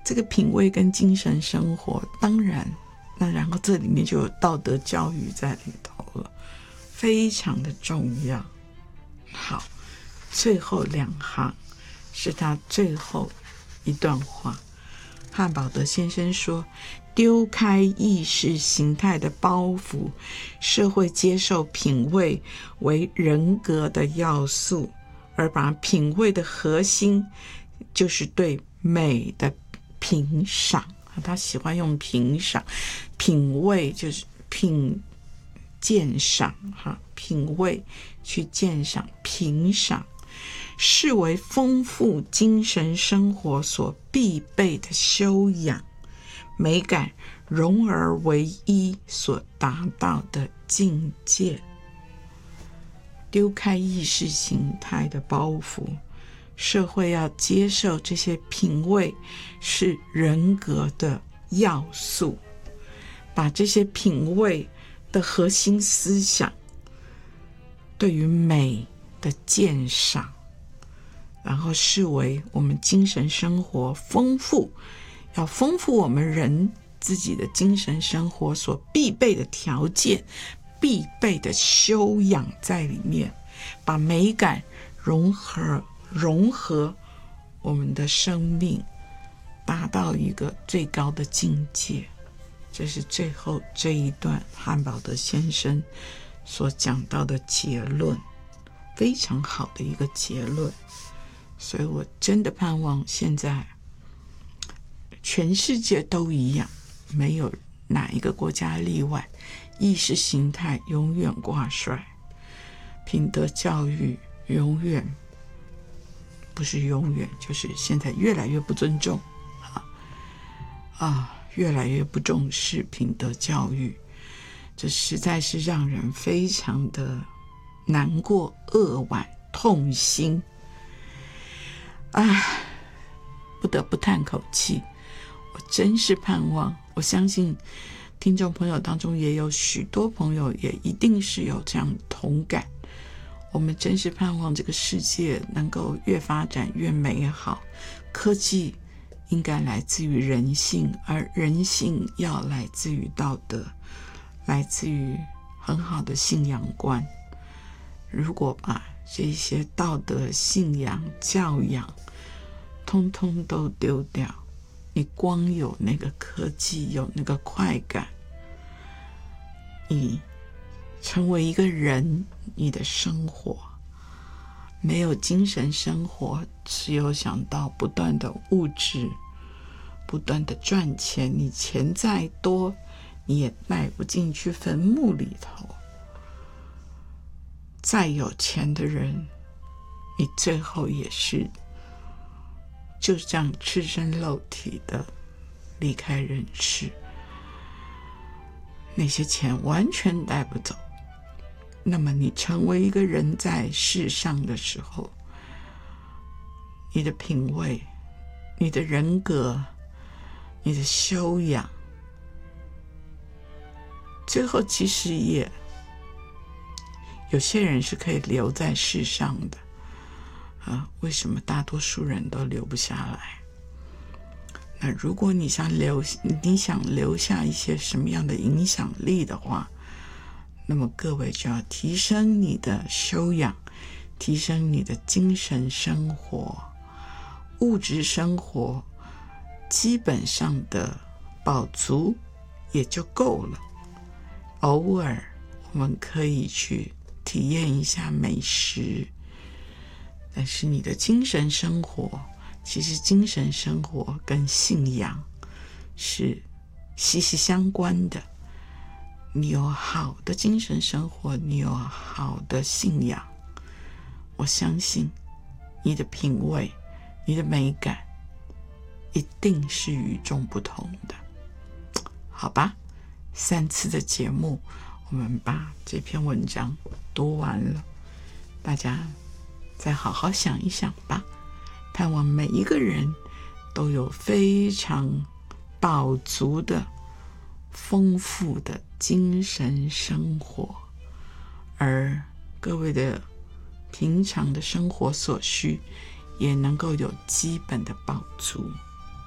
这个品味跟精神生活，当然那然后这里面就有道德教育在里头了，非常的重要。好，最后2行是他最后一段话。汉堡德先生说，丢开意识形态的包袱，社会接受品味为人格的要素，而把品味的核心就是对美的评赏。他喜欢用评赏，品味就是鉴赏，品味去鉴赏评赏，视为丰富精神生活所必备的修养，美感融而为一所达到的境界。丢开意识形态的包袱，社会要接受这些品味是人格的要素，把这些品味的核心思想对于美的鉴赏，然后视为我们精神生活要丰富我们人自己的精神生活所必备的条件，必备的修养在里面，把美感融合我们的生命，达到一个最高的境界。这是最后这一段汉堡德先生所讲到的结论，非常好的一个结论。所以我真的盼望现在全世界都一样，没有哪一个国家例外，意识形态永远挂帅，品德教育永远不是永远，就是现在越来越不尊重越来越不重视品德教育，这实在是让人非常的难过、扼腕、痛心。不得不叹口气。我真是盼望，我相信听众朋友当中也有许多朋友也一定是有这样的同感。我们真是盼望这个世界能够越发展越美好，科技应该来自于人性，而人性要来自于道德，来自于很好的信仰观。如果把这些道德、信仰、教养通通都丢掉，你光有那个科技，有那个快感，你成为一个人，你的生活没有精神生活，只有想到不断的物质，不断的赚钱，你钱再多你也带不进去坟墓里头。再有钱的人，你最后也是就这样赤身露体的离开人世，那些钱完全带不走。那么你成为一个人在世上的时候，你的品味、你的人格、你的修养，最后其实也有些人是可以留在世上的为什么大多数人都留不下来？那如果你想留下一些什么样的影响力的话，那么各位就要提升你的修养，提升你的精神生活，物质生活基本上的饱足也就够了。偶尔我们可以去体验一下美食，但是你的精神生活，其实精神生活跟信仰是息息相关的。你有好的精神生活，你有好的信仰，我相信你的品味、你的美感一定是与众不同的。好吧，3次的节目我们把这篇文章读完了，大家再好好想一想吧。盼望每一个人都有非常饱足的、丰富的精神生活，而各位的平常的生活所需也能够有基本的饱足。